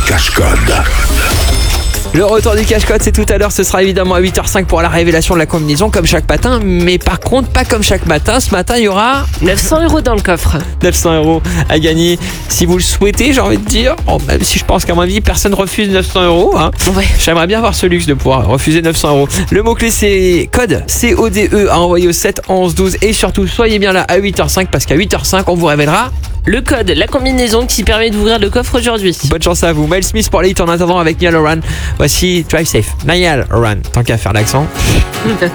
cache-code. Le retour du cache-code, c'est tout à l'heure. Ce sera évidemment à 8h05 pour la révélation de la combinaison, comme chaque matin. Mais par contre, pas comme chaque matin. Ce matin, il y aura 900 € dans le coffre. 900 € à gagner. Si vous le souhaitez, j'ai envie de dire. Bon, même si je pense qu'à mon avis, personne refuse 900 €. Hein. Ouais. J'aimerais bien avoir ce luxe de pouvoir refuser 900 €. Le mot-clé, c'est code. CODE à envoyer au 7 11 12. Et surtout, soyez bien là à 8h05 parce qu'à 8h05, on vous révélera. Le code, la combinaison qui permet d'ouvrir le coffre aujourd'hui. Bonne chance à vous. Miles Smith pour les hits en attendant avec Niall Horan. Voici Drive Safe. Niall Horan. Tant qu'à faire l'accent.